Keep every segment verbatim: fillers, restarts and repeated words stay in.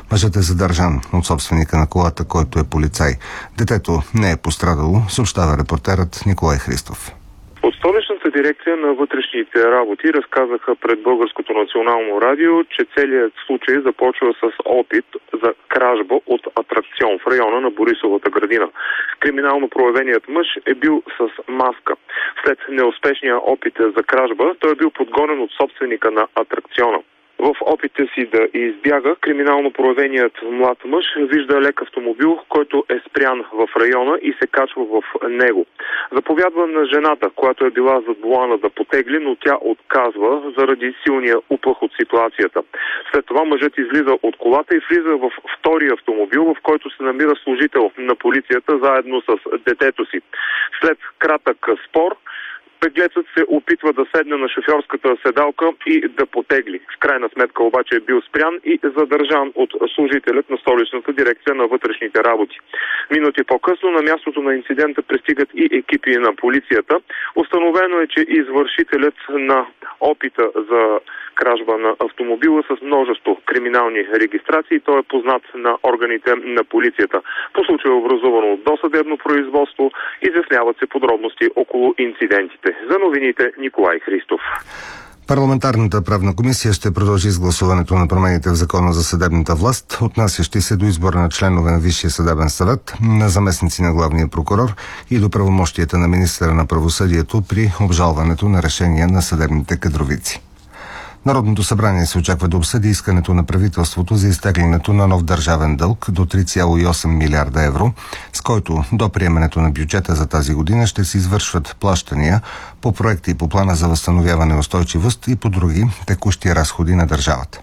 Мъжът е задържан от собственика на колата, който е полицай. Детето не е пострадало, съобщава репортерът Николай Христов. От Столичната дирекция на вътрешните работи разказаха пред Българското национално радио, че целият случай започва с опит за кражба от атракцион в района на Борисовата градина. Криминално проявеният мъж е бил с маска. След неуспешния опит за кражба, той е бил подгонен от собственика на атракциона. В опита си да избяга, криминално проявеният млад мъж вижда лек автомобил, който е спрян в района и се качва в него. Заповядва на жената, която е била задвоана да потегли, но тя отказва заради силния уплах от ситуацията. След това мъжът излиза от колата и влиза в втория автомобил, в който се намира служител на полицията заедно с детето си. След кратък спор, беглецът се опитва да седне на шофьорската седалка и да потегли. В крайна сметка обаче е бил спрян и задържан от служителят на Столичната дирекция на вътрешните работи. Минути по-късно на мястото на инцидента пристигат и екипи на полицията. Установено е, че извършителят на опита за кражба на автомобила с множество криминални регистрации, той е познат на органите на полицията. По случая е образувано досъдебно производство, изясняват се подробности около инцидентите. За новините Николай Христов. Парламентарната правна комисия ще продължи с гласуването на промените в Закона за съдебната власт, отнасящи се до избора на членове на Висшия съдебен съвет, на заместници на главния прокурор и до правомощията на министъра на правосъдието при обжалването на решения на съдебните кадровици. Народното събрание се очаква да обсъди искането на правителството за изтеглянето на нов държавен дълг до три цяло и осем милиарда евро, с който до приемането на бюджета за тази година ще се извършват плащания по проекти по плана за възстановяване и устойчивост и по други текущи разходи на държавата.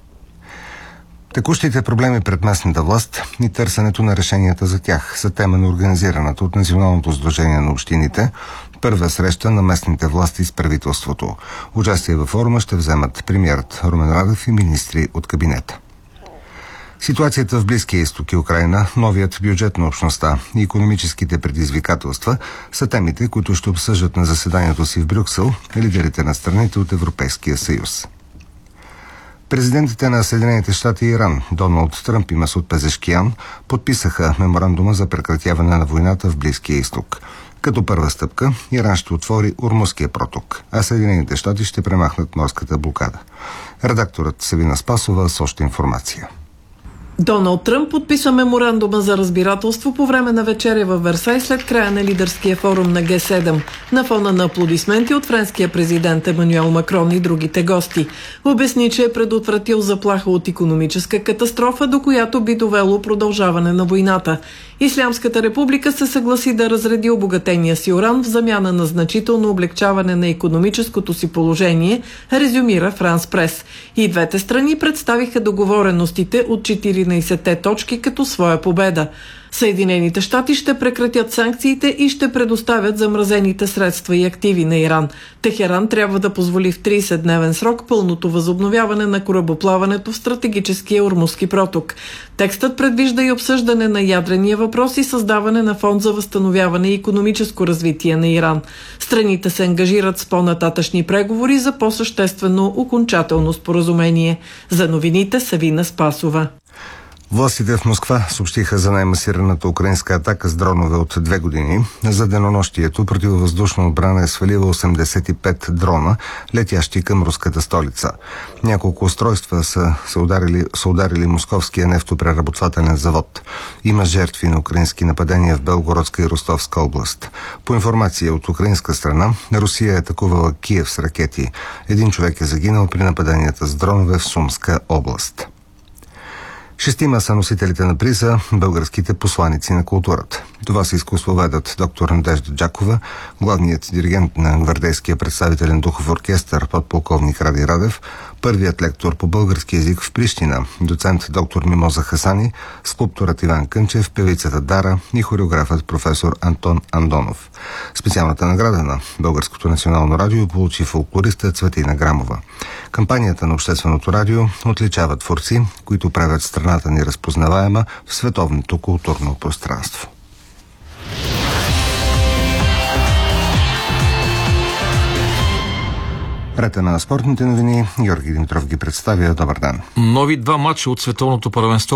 Текущите проблеми пред местната власт и търсенето на решенията за тях са тема на организираната от Националното сдружение на общините първа среща на местните власти с правителството. Участие във форума ще вземат премиерът Румен Радев и министри от кабинета. Ситуацията в Близкия изток и Украйна, новият бюджет на общността и икономическите предизвикателства са темите, които ще обсъждат на заседанието си в Брюксел лидерите на страните от Европейския съюз. Президентите на Съединените щати и Иран, Доналд Тръмп и Масуд Пезешкиян, подписаха меморандума за прекратяване на войната в Близкия изток. Като първа стъпка, Иран ще отвори Ормузския проток, а Съединените щати ще премахнат морската блокада. Редакторът Савина Спасова с още информация. Доналд Тръмп подписва меморандума за разбирателство по време на вечеря във Версай след края на лидерския форум на Г седем, на фона на аплодисменти от френския президент Емануел Макрон и другите гости. Обясни, че е предотвратил заплаха от икономическа катастрофа, до която би довело продължаване на войната. Ислямската република се съгласи да разреди обогатения си уран в замяна на значително облегчаване на икономическото си положение, резюмира Франс Прес. И двете страни представиха договореностите от четиринайсетте точки като своя победа. Съединените щати ще прекратят санкциите и ще предоставят замразените средства и активи на Иран. Техеран трябва да позволи в трийсетдневен срок пълното възобновяване на корабоплаването в стратегическия Ормузски проток. Текстът предвижда и обсъждане на ядрения въпрос и създаване на фонд за възстановяване и икономическо развитие на Иран. Страните се ангажират с по-нататъчни преговори за по-съществено окончателно споразумение. За новините Савина Спасова. Властите в Москва съобщиха за най-масираната украинска атака с дронове от две години. За денонощието противовъздушна отбрана е свалила осемдесет и пет дрона, летящи към руската столица. Няколко устройства са, са, ударили, са ударили московския нефтопреработвателен завод. Има жертви на украински нападения в Белгородска и Ростовска област. По информация от украинска страна, Русия е атакувала Киев с ракети. Един човек е загинал при нападенията с дронове в Сумска област. Шестима са носителите на приза българските посланици на културата. Това са изкуствоведът доктор Надежда Джакова, главният диригент на гвардейския представителен духов оркестър подполковник Ради Радев, първият лектор по български език в Прищина, доцент доктор Мимоза Хасани, скулпторът Иван Кънчев, певицата Дара и хореографът професор Антон Андонов. Специалната награда на Българското национално радио получи фолклориста Цветина Грамова. Кампанията на Общественото радио отличава творци, които правят страната ни разпознаваема в световното културно пространство. Рета на спортните новини. Георги Димитров ги представя. Добър ден. Нови два матча от световното първенство